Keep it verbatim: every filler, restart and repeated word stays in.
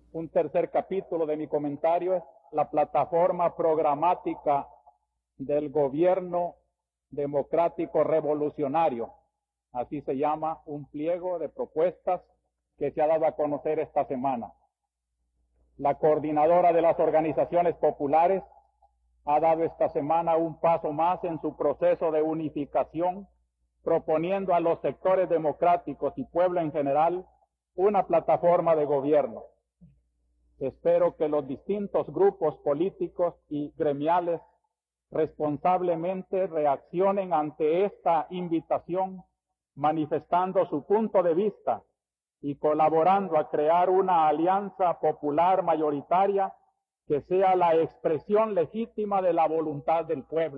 Un tercer capítulo de mi comentario es la plataforma programática del gobierno democrático revolucionario. Así se llama un pliego de propuestas que se ha dado a conocer esta semana. La coordinadora de las organizaciones populares ha dado esta semana un paso más en su proceso de unificación, proponiendo a los sectores democráticos y pueblo en general una plataforma de gobierno. Espero que los distintos grupos políticos y gremiales responsablemente reaccionen ante esta invitación, manifestando su punto de vista y colaborando a crear una alianza popular mayoritaria que sea la expresión legítima de la voluntad del pueblo.